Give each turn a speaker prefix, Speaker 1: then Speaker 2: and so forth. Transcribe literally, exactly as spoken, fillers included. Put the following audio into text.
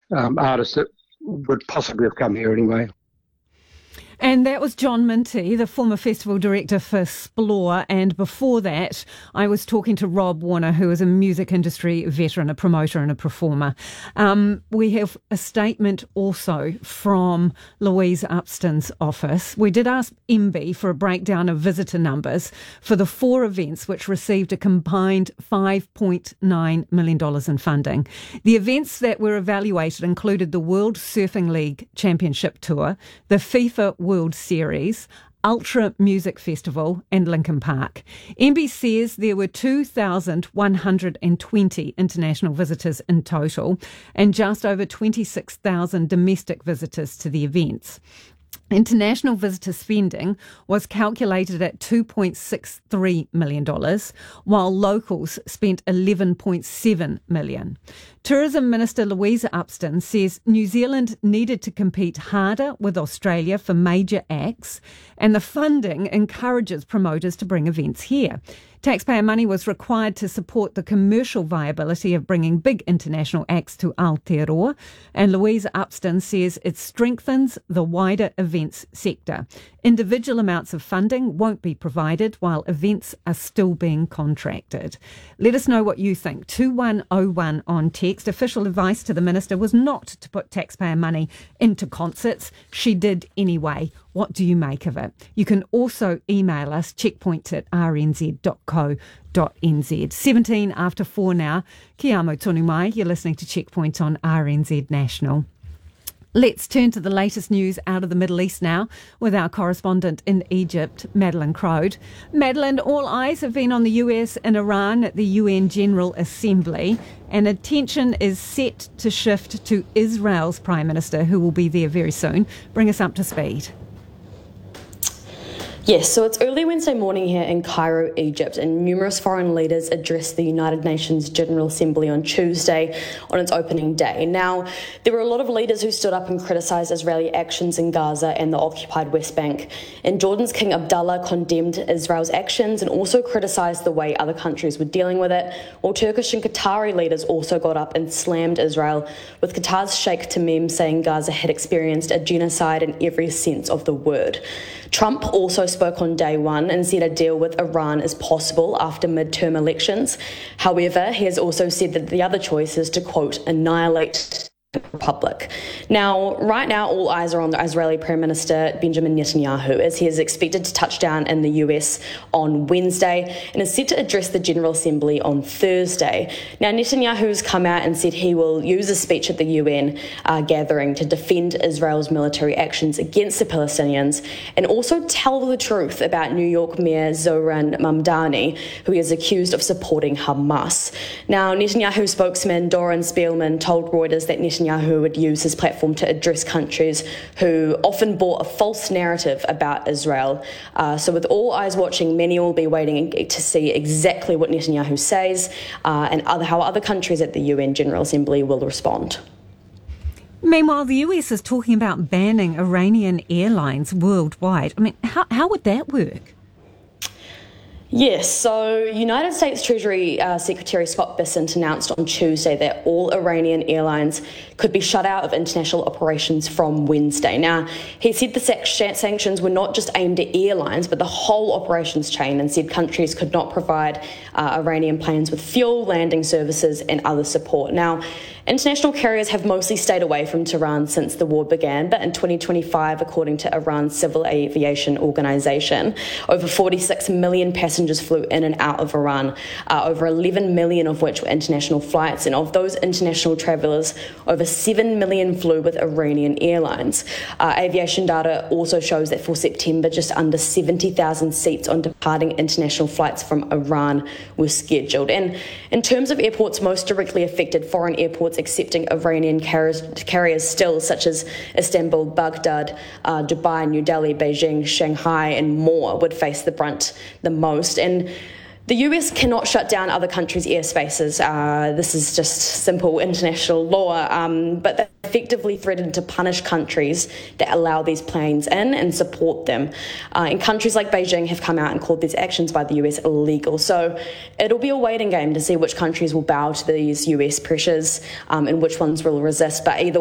Speaker 1: um, artists that would possibly have come here anyway.
Speaker 2: And that was John Minty, the former festival director for Splore. And before that, I was talking to Rob Warner, who is a music industry veteran, a promoter and a performer. Um, we have a statement also from Louise Upston's office. We did ask M B for a breakdown of visitor numbers for the four events which received a combined five point nine million dollars in funding. The events that were evaluated included the World Surfing League Championship Tour, the FIFA World Series, Ultra Music Festival and Lincoln Park. M B says there were two thousand one hundred twenty international visitors in total and just over twenty-six thousand domestic visitors to the events. International visitor spending was calculated at two point six three million dollars, while locals spent eleven point seven million dollars. Tourism Minister Louisa Upston says New Zealand needed to compete harder with Australia for major acts, and the funding encourages promoters to bring events here. Taxpayer money was required to support the commercial viability of bringing big international acts to Aotearoa, and Louisa Upston says it strengthens the wider events sector. Individual amounts of funding won't be provided while events are still being contracted. Let us know what you think. two one oh one on text. Official advice to the Minister was not to put taxpayer money into concerts. She did anyway. What do you make of it? You can also email us, checkpoint at r n z dot co dot n z. seventeen after four now. Ki amo tonu mai. You're listening to Checkpoint on R N Z National. Let's turn to the latest news out of the Middle East now with our correspondent in Egypt, Madeleine Crode. Madeleine, all eyes have been on the U S and Iran at the U N General Assembly, and attention is set to shift to Israel's Prime Minister, who will be there very soon. Bring us up to speed.
Speaker 3: Yes, so it's early Wednesday morning here in Cairo, Egypt, and numerous foreign leaders addressed the United Nations General Assembly on Tuesday on its opening day. Now, there were a lot of leaders who stood up and criticised Israeli actions in Gaza and the occupied West Bank. And Jordan's King Abdullah condemned Israel's actions and also criticised the way other countries were dealing with it, while Turkish and Qatari leaders also got up and slammed Israel, with Qatar's Sheikh Tamim saying Gaza had experienced a genocide in every sense of the word. Trump also spoke on day one and said a deal with Iran is possible after midterm elections. However, he has also said that the other choice is to, quote, annihilate the Republic. Now, right now, all eyes are on the Israeli Prime Minister Benjamin Netanyahu, as he is expected to touch down in the U S on Wednesday and is set to address the General Assembly on Thursday. Now, Netanyahu has come out and said he will use a speech at the U N uh, gathering to defend Israel's military actions against the Palestinians and also tell the truth about New York Mayor Zohran Mamdani, who he is accused of supporting Hamas. Now, Netanyahu spokesman Doron Spielman told Reuters that Netanyahu Netanyahu would use his platform to address countries who often bore a false narrative about Israel. Uh, so with all eyes watching, many will be waiting to see exactly what Netanyahu says uh, and other, how other countries at the U N General Assembly will respond.
Speaker 2: Meanwhile, the U S is talking about banning Iranian airlines worldwide. I mean, how, how would that work?
Speaker 3: Yes, so United States Treasury uh, Secretary Scott Bessent announced on Tuesday that all Iranian airlines could be shut out of international operations from Wednesday. Now, he said the sanctions were not just aimed at airlines, but the whole operations chain, and said countries could not provide uh, Iranian planes with fuel, landing services and other support. Now, international carriers have mostly stayed away from Tehran since the war began, but in twenty twenty-five, according to Iran's Civil Aviation Organization, over forty-six million passengers flew in and out of Iran, uh, over eleven million of which were international flights, and of those international travellers, over seven million flew with Iranian airlines. Uh, aviation data also shows that for September, just under seventy thousand seats on departing international flights from Iran were scheduled. And in terms of airports most directly affected, foreign airports accepting Iranian carriers, carriers still, such as Istanbul, Baghdad, uh, Dubai, New Delhi, Beijing, Shanghai, and more, would face the brunt the most. And the U S cannot shut down other countries' airspaces. Uh, this is just simple international law, um, but they effectively threaten to punish countries that allow these planes in and support them. Uh, and countries like Beijing have come out and called these actions by the U S illegal. So it'll be a waiting game to see which countries will bow to these U S pressures um, and which ones will resist. But either